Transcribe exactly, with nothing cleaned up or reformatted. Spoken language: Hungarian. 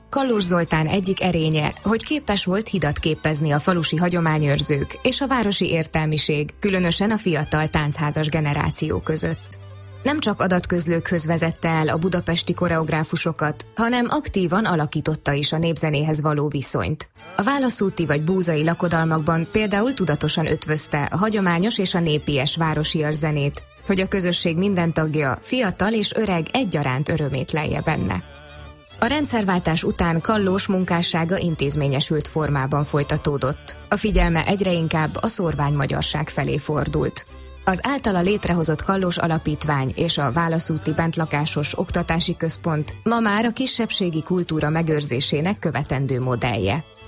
Kallós Zoltán egyik erénye, hogy képes volt hidat képezni a falusi hagyományőrzők és a városi értelmiség, különösen a fiatal táncházas generáció között. Nem csak adatközlőkhöz vezette el a budapesti koreográfusokat, hanem aktívan alakította is a népzenéhez való viszonyt. A válaszúti vagy búzai lakodalmakban például tudatosan ötvözte a hagyományos és a népies városias zenét, hogy a közösség minden tagja, fiatal és öreg egyaránt örömét lelje benne. A rendszerváltás után Kallós munkássága intézményesült formában folytatódott. A figyelme egyre inkább a szórványmagyarság felé fordult. Az általa létrehozott Kallós Alapítvány és a Válaszúti Bentlakásos Oktatási Központ ma már a kisebbségi kultúra megőrzésének követendő modellje.